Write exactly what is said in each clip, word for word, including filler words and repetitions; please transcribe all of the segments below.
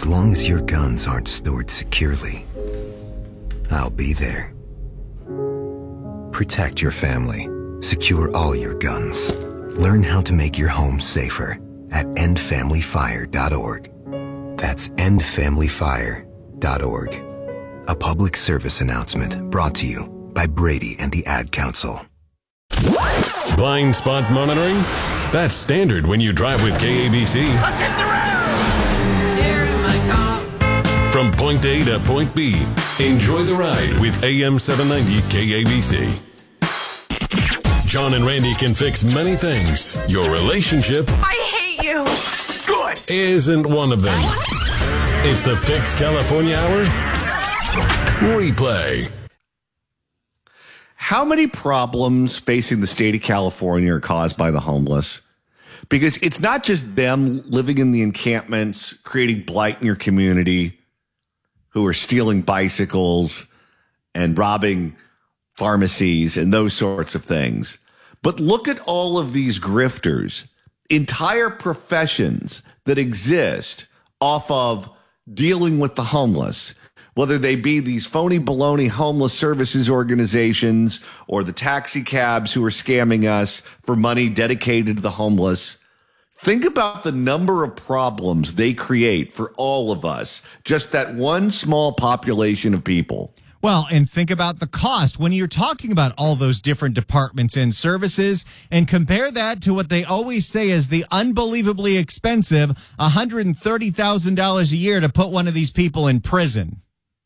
long as your guns aren't stored securely, I'll be there. Protect your family. Secure all your guns. Learn how to make your home safer at end family fire dot org. That's end family fire dot org. A public service announcement brought to you by Brady and the Ad Council. Blind spot monitoring? That's standard when you drive with K A B C. Let's hit the road! There in my car. From point A to point B, enjoy the ride with A M seven ninety K A B C. John and Randy can fix many things. Your relationship... I hate you. Good. ...isn't one of them. It's the Fix California Hour Replay. How many problems facing the state of California are caused by the homeless? Because it's not just them living in the encampments, creating blight in your community, who are stealing bicycles and robbing pharmacies and those sorts of things. But look at all of these grifters, entire professions that exist off of dealing with the homeless, whether they be these phony baloney homeless services organizations or the taxi cabs who are scamming us for money dedicated to the homeless. Think about the number of problems they create for all of us, just that one small population of people. Well, and think about the cost when you're talking about all those different departments and services, and compare that to what they always say is the unbelievably expensive one hundred thirty thousand dollars a year to put one of these people in prison.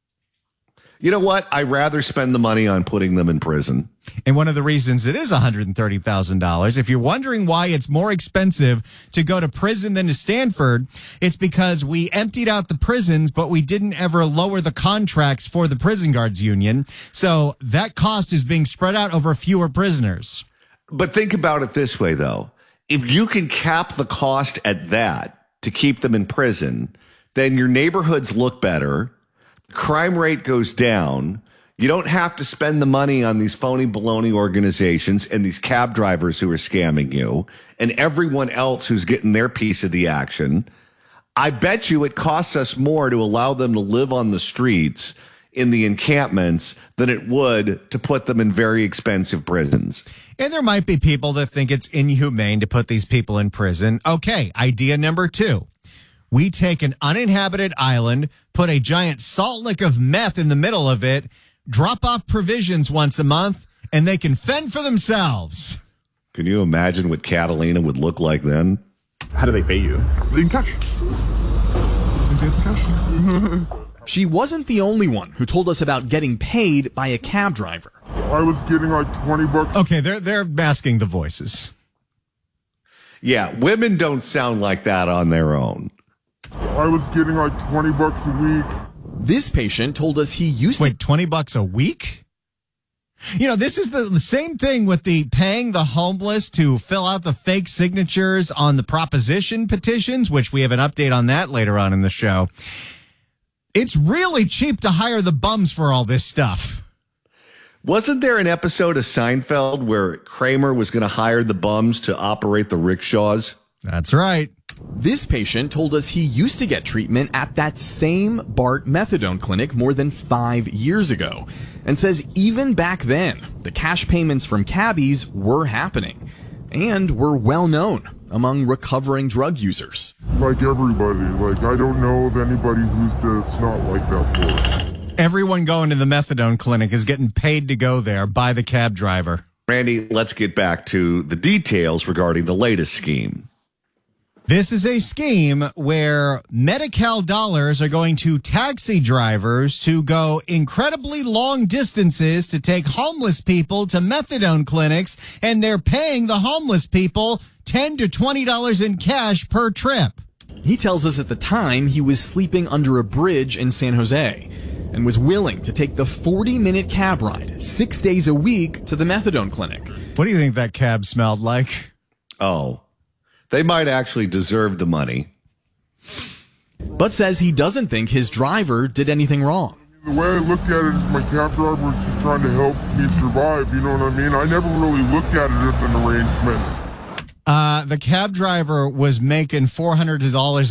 You know what? I'd rather spend the money on putting them in prison. And one of the reasons it is one hundred thirty thousand dollars, if you're wondering why it's more expensive to go to prison than to Stanford, it's because we emptied out the prisons, but we didn't ever lower the contracts for the prison guards union. So that cost is being spread out over fewer prisoners. But think about it this way, though. If you can cap the cost at that to keep them in prison, then your neighborhoods look better. Crime rate goes down. You don't have to spend the money on these phony baloney organizations and these cab drivers who are scamming you and everyone else who's getting their piece of the action. I bet you it costs us more to allow them to live on the streets in the encampments than it would to put them in very expensive prisons. And there might be people that think it's inhumane to put these people in prison. Okay, idea number two. We take an uninhabited island, put a giant salt lick of meth in the middle of it, drop off provisions once a month, and they can fend for themselves. Can you imagine what Catalina would look like then? How do they pay you? In cash. In cash. She wasn't the only one who told us about getting paid by a cab driver. I was getting like twenty bucks. Okay, they're they're masking the voices. Yeah, women don't sound like that on their own. I was getting like twenty bucks a week. This patient told us he used Wait, to... twenty bucks a week? You know, this is the, the same thing with the paying the homeless to fill out the fake signatures on the proposition petitions, which we have an update on that later on in the show. It's really cheap to hire the bums for all this stuff. Wasn't there an episode of Seinfeld where Kramer was going to hire the bums to operate the rickshaws? That's right. This patient told us he used to get treatment at that same BART methadone clinic more than five years ago, and says even back then, the cash payments from cabbies were happening and were well known among recovering drug users. Like everybody, like I don't know of anybody who's that's not like that for. Everyone going to the methadone clinic is getting paid to go there by the cab driver. Randy, let's get back to the details regarding the latest scheme. This is a scheme where Medi-Cal dollars are going to taxi drivers to go incredibly long distances to take homeless people to methadone clinics, and they're paying the homeless people ten to twenty dollars in cash per trip. He tells us at the time he was sleeping under a bridge in San Jose and was willing to take the forty-minute cab ride six days a week to the methadone clinic. What do you think that cab smelled like? Oh. They might actually deserve the money. But says he doesn't think his driver did anything wrong. The way I looked at it is my cab driver was just trying to help me survive, you know what I mean? I never really looked at it as an arrangement. Uh, the cab driver was making four hundred dollars